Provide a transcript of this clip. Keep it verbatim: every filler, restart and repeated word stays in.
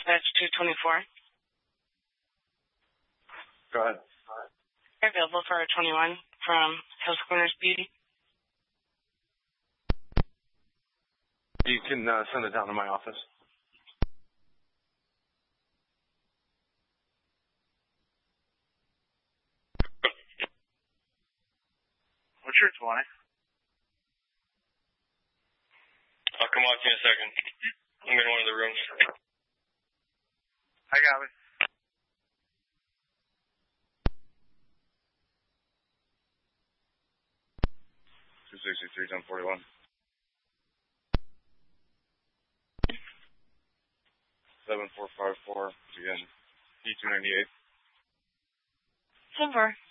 dispatch two twenty-four. Go ahead. You're available for a twenty-one from Hills Corners Beauty. You can uh, send it down to my office. What's your twenty? I'll come out to you in a second. I'm in one of the rooms. I got it. two sixty-three, ten forty-one. seven four five four, again, E two ninety-eight. seven four.